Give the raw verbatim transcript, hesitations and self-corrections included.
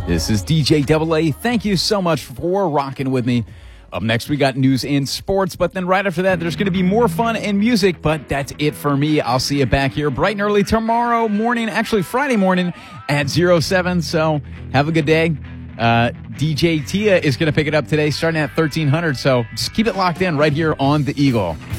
This is D J Double A. Thank you so much for rocking with me. Up next, we got news and sports, but then right after that, there's going to be more fun and music, but that's it for me. I'll see you back here bright and early tomorrow morning, actually Friday morning at zero seven, so have a good day. Uh, D J Tia is going to pick it up today starting at thirteen hundred, so just keep it locked in right here on The Eagle.